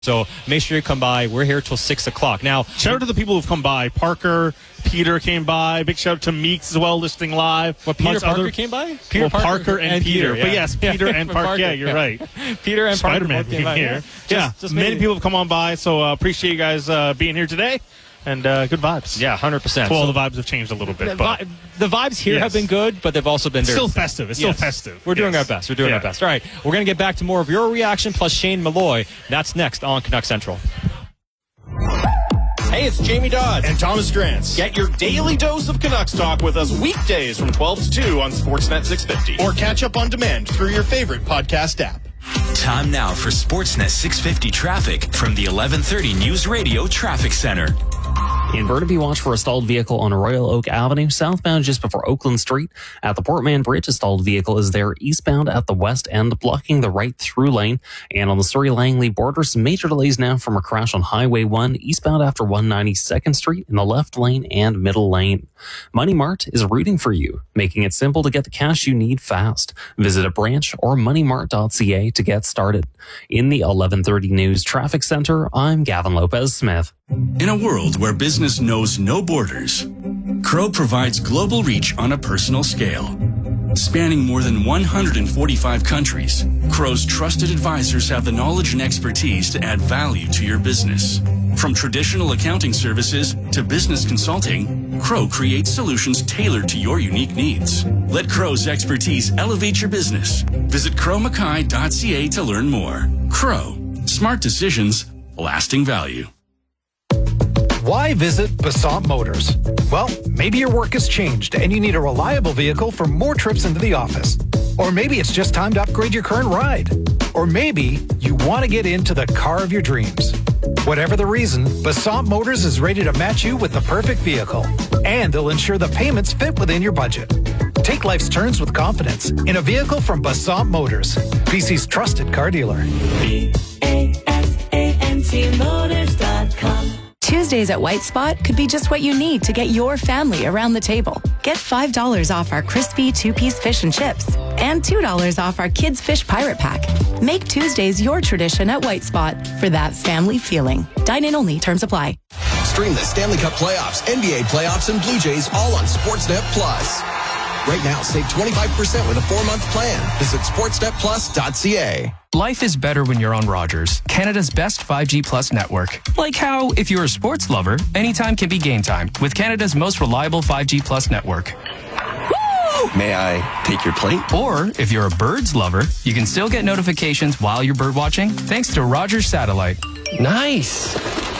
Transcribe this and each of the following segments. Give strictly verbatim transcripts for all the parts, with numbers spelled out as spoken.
So make sure you come by. We're here till six o'clock. Now, shout out to the people who've come by. Parker, Peter came by. Big shout out to Meeks as well, listening live. What, Peter Parker other... came by? Peter well, Parker, Parker and, and Peter. Peter yeah. But yes, Peter yeah. and Parker. Parker. Yeah, you're yeah. right. Peter and Spider-Man Parker came by. here. Yeah, yeah. Just, just many maybe. people have come on by, so uh, appreciate you guys uh, being here today. And uh, good vibes. Yeah, one hundred percent. Well, so the vibes have changed a little bit. The, but vi- the vibes here yes. have been good, but they've also been... It's very still festive. It's yes. still festive. We're doing yes. our best. We're doing yeah. our best. All right, we're going to get back to more of your reaction plus Shane Malloy. That's next on Canuck Central. Hey, it's Jamie Dodds and Thomas Drance. Get your daily dose of Canucks talk with us weekdays from twelve to two on Sportsnet six fifty. Or catch up on demand through your favorite podcast app. Time now for Sportsnet six fifty traffic from the eleven thirty News Radio Traffic Center. In Burnaby, watch for a stalled vehicle on Royal Oak Avenue, southbound just before Oakland Street. At the Portman Bridge, a stalled vehicle is there eastbound at the west end, blocking the right through lane. And on the Surrey-Langley border, some major delays now from a crash on Highway one, eastbound after one ninety-second Street in the left lane and middle lane. Money Mart is rooting for you, making it simple to get the cash you need fast. Visit a branch or money mart dot c a to get started. In the eleven thirty News Traffic Center, I'm Gavin Lopez-Smith. In a world where business knows no borders, Crow provides global reach on a personal scale. Spanning more than one hundred forty-five countries, Crow's trusted advisors have the knowledge and expertise to add value to your business. From traditional accounting services to business consulting, Crow creates solutions tailored to your unique needs. Let Crow's expertise elevate your business. Visit crow mackay dot c a to learn more. Crow. Smart decisions, lasting value. Why visit Basant Motors? Well, maybe your work has changed and you need a reliable vehicle for more trips into the office. Or maybe it's just time to upgrade your current ride. Or maybe you want to get into the car of your dreams. Whatever the reason, Basant Motors is ready to match you with the perfect vehicle. And they'll ensure the payments fit within your budget. Take life's turns with confidence in a vehicle from Basant Motors, B C's trusted car dealer. B A S A N T Motors dot com. Tuesdays at White Spot could be just what you need to get your family around the table. Get five dollars off our crispy two-piece fish and chips and two dollars off our Kids Fish Pirate Pack. Make Tuesdays your tradition at White Spot for that family feeling. Dine-in only. Terms apply. Stream the Stanley Cup playoffs, N B A playoffs, and Blue Jays all on Sportsnet Plus. Right now, save twenty-five percent with a four-month plan. Visit sportsnet plus dot c a. Life is better when you're on Rogers, Canada's best five G Plus network. Like how, if you're a sports lover, anytime can be game time with Canada's most reliable five G Plus network. May I take your plate? Or, if you're a birds lover, you can still get notifications while you're bird watching thanks to Rogers Satellite. Nice.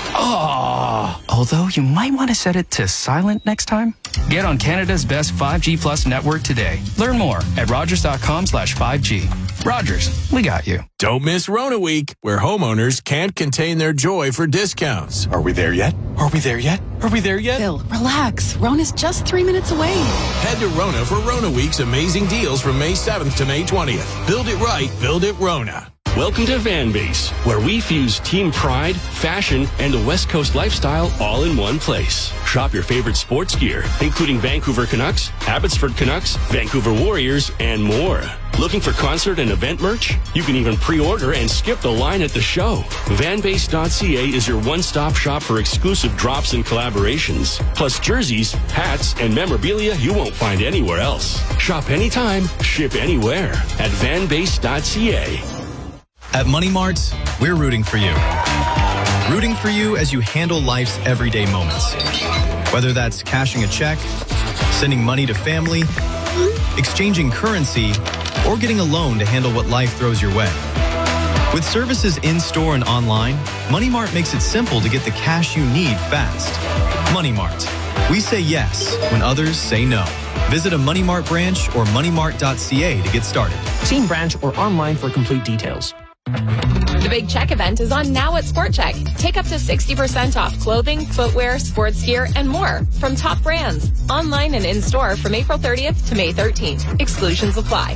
Oh, although you might want to set it to silent next time. Get on Canada's best five G Plus network today. Learn more at rogers.com slash 5G. Rogers, we got you. Don't miss Rona Week, where homeowners can't contain their joy for discounts. Are we there yet? Are we there yet? Are we there yet? Phil, relax. Rona's just three minutes away. Head to Rona for Rona Week's amazing deals from May seventh to May twentieth. Build it right, build it Rona. Welcome to Van Base, where we fuse team pride, fashion, and a West Coast lifestyle all in one place. Shop your favorite sports gear, including Vancouver Canucks, Abbotsford Canucks, Vancouver Warriors, and more. Looking for concert and event merch? You can even pre-order and skip the line at the show. van base dot c a is your one-stop shop for exclusive drops and collaborations, plus jerseys, hats, and memorabilia you won't find anywhere else. Shop anytime, ship anywhere at van base dot c a. At Money Mart, we're rooting for you. Rooting for you as you handle life's everyday moments. Whether that's cashing a check, sending money to family, exchanging currency, or getting a loan to handle what life throws your way. With services in-store and online, Money Mart makes it simple to get the cash you need fast. Money Mart. We say yes when others say no. Visit a Money Mart branch or money mart dot c a to get started. See in branch or online for complete details. The Big Check event is on now at Sport Check. Take up to sixty percent off clothing, footwear, sports gear, and more from top brands. Online and in-store from April thirtieth to May thirteenth. Exclusions apply.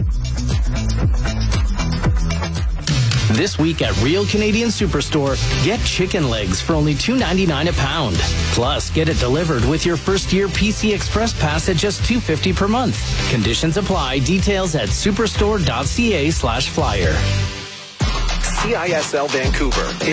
This week at Real Canadian Superstore, get chicken legs for only two ninety-nine a pound. Plus, get it delivered with your first year P C Express Pass at just two fifty per month. Conditions apply. Details at superstore dot c a slash flyer. C I S L Vancouver is